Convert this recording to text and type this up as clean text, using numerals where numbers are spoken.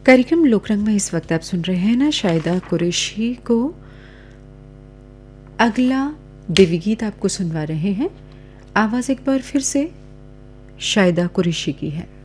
कार्यक्रम लोकरंग में इस वक्त आप सुन रहे हैं ना शायदा कुरैशी को। अगला देवी गीत आपको सुनवा रहे हैं। आवाज़ एक बार फिर से शायदा कुरैशी की है।